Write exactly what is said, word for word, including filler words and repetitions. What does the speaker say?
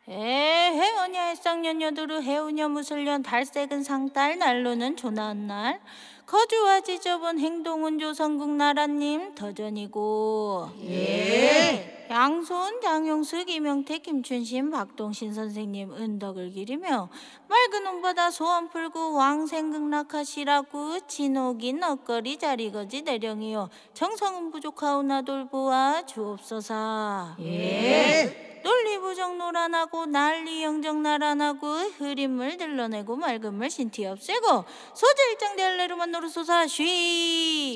에헤오냐 해쌍년여두루 해우녀 무술년 달색은 상달 날로는 조나은 날 거주와 지저분 행동은 조선국 나라님 터전이고 예. 양손 장용숙 이명택 김춘신 박동신 선생님 은덕을 기리며 맑은 온바다 소원 풀고 왕생극락하시라고 진옥이 넉거리 자리거지 내령이요 정성은 부족하오나 돌보아 주옵소서. 예. 논리부정 노란하고 난리 영정 나란하고 흐린 물 들러내고 맑은 물 신티 없애고 소재 일장 대할래로만 노르소사 쉬